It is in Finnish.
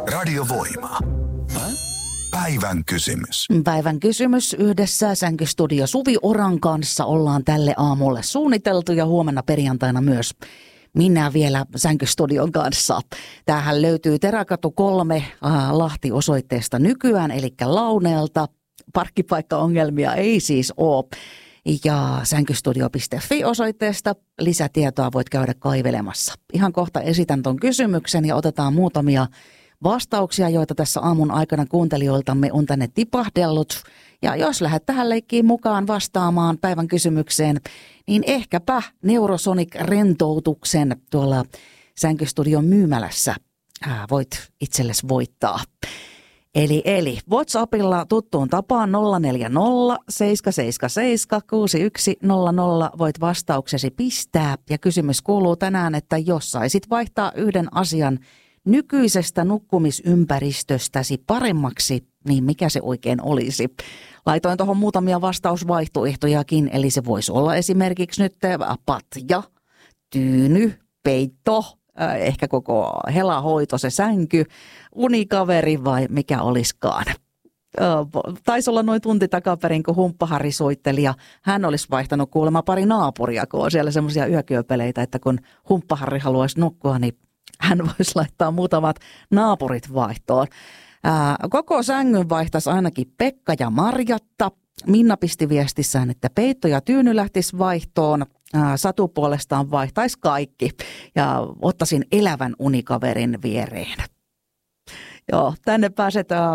Radiovoima. Päivän kysymys. Päivän kysymys yhdessä Sänkystudio Suvi Oran kanssa ollaan tälle aamulle suunniteltu ja huomenna perjantaina myös minä vielä Sänkystudion kanssa. Tämähän löytyy Teräkatu 3 Lahti-osoitteesta nykyään, eli Launeelta. Parkkipaikkaongelmia ei siis ole. Ja sänkystudio.fi osoitteesta lisätietoa voit käydä kaivelemassa. Ihan kohta esitän ton kysymyksen ja otetaan muutamia vastauksia, joita tässä aamun aikana kuuntelijoiltamme on tänne tipahdellut. Ja jos lähdet tähän leikkiin mukaan vastaamaan päivän kysymykseen, niin ehkäpä Neurosonic-rentoutuksen tuolla Sänkystudion myymälässä voit itsellesi voittaa. Eli WhatsAppilla tuttuun tapaan 040 777 6100 voit vastauksesi pistää. Ja kysymys kuuluu tänään, että jos saisit vaihtaa yhden asian nykyisestä nukkumisympäristöstäsi paremmaksi, niin mikä se oikein olisi? Laitoin tuohon muutamia vastausvaihtoehtojakin, eli se voisi olla esimerkiksi nyt patja, tyyny, peitto, ehkä koko helahoito, se sänky, unikaveri vai mikä olisikaan. Taisi olla noin tunti takaperin, kun Humppaharri soitteli ja hän olisi vaihtanut kuulemma pari naapuria, kun on siellä semmoisia yökyöpeleitä, että kun Humppaharri haluaisi nukkua, niin hän voisi laittaa muutamat naapurit vaihtoon. Koko sängyn vaihtaisi ainakin Pekka ja Marjatta. Minna pisti viestissään, että peitto ja tyyny lähtisi vaihtoon. Satu puolestaan vaihtaisi kaikki ja ottaisin elävän unikaverin viereen. Joo, tänne pääset